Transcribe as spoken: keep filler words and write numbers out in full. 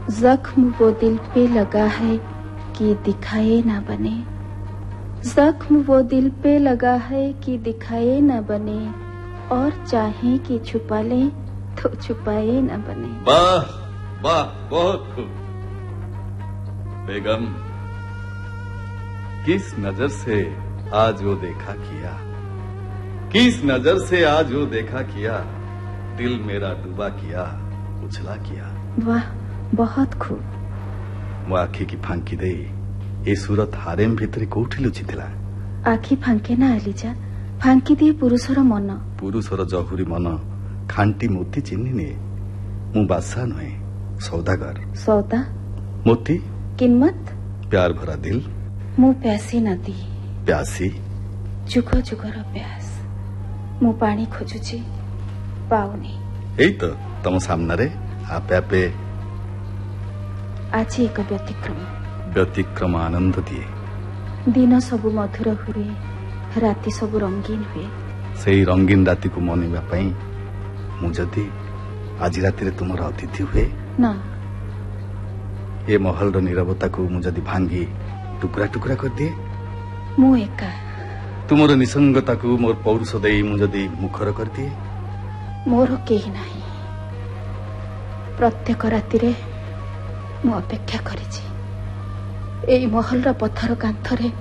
जख्म वो दिल पे लगा है कि दिखाए ना बने, जख्म वो दिल पे लगा है कि दिखाए ना बने, और चाहे कि छुपा ले तो छुपाए ना बने। वाह वाह, बहुत खूब। बेगम, किस नजर से आज वो देखा किया, किस नजर से आज वो देखा किया, दिल मेरा डूबा किया, उछला किया। वाह, बहुत खूब। मो आखि की फांकी दे ए सूरत हारेम भितरे कोठी लुचि थिला। आखि फांके ना आलिजा, फांकी दिए पुरुषर मन। पुरुषर जहुरी मन खांटी मोती चिन्ह निए। मु बादशाह नुहे, सौदागर। सौदा मोती किन्मत प्यार भरा दिल। मु प्यासी नदी, प्यासी जुग जुगर प्यास। मु पानी खोजुची पाउनी। एई तो तम सामनारे आपे आपे आज एक व्यतिक्रम। व्यतिक्रम आनंद दिए। दिन सबु मधुर हुए, राति सबु रंगीन हुए। सेई रंगीन राति को मनैबा पई मु जदी आज राति रे तुमर अतिथि हुए ना, ए महल रो नीरवता को मु जदी भांगी टुकड़ा टुकड़ा कर दिए, मु एका तुमर निसंगता को मोर पौरुष देई मु जदी मुखर कर दिए, मोर केही नाही। प्रत्येक राति रे मु अपेक्षा करिछि एई महल रा पत्थर कांथरे